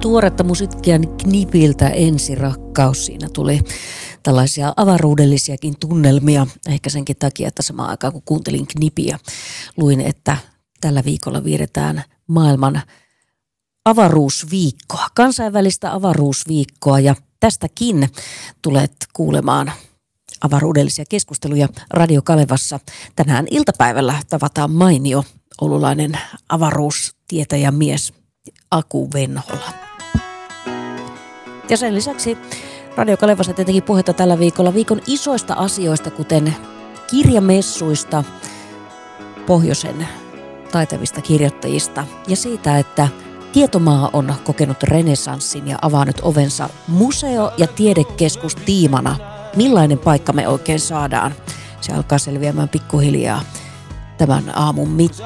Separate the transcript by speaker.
Speaker 1: tuoretta musiikkia Knipiltä Ensirakkaus. Siinä tuli tällaisia avaruudellisiakin tunnelmia, ehkä senkin takia, että samaan aikaan kun kuuntelin Knipiä, luin, että tällä viikolla vietetään maailman avaruusviikkoa, kansainvälistä avaruusviikkoa, ja tästäkin tulet kuulemaan avaruudellisia keskusteluja Radio Kalevassa. Tänään iltapäivällä tavataan mainio oululainen avaruustietäjämies Aku Venhola. Ja sen lisäksi Radio Kalevassa tietenkin puhetta tällä viikolla viikon isoista asioista, kuten kirjamessuista, pohjoisen taitavista kirjoittajista ja siitä, että Tietomaa on kokenut renessanssin ja avaa nyt ovensa museo- ja tiedekeskus tiimana. Millainen paikka me oikein saadaan? Se alkaa selviämään pikkuhiljaa tämän aamun mittaan.